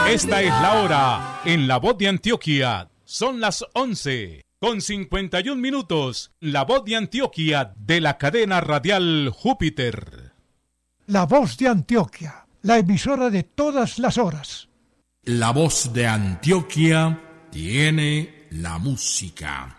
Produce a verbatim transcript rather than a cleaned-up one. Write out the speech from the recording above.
Esta es la hora en La Voz de Antioquia. Son las once con cincuenta y un minutos. La Voz de Antioquia de la cadena radial Júpiter. La Voz de Antioquia, la emisora de todas las horas. La Voz de Antioquia tiene la música.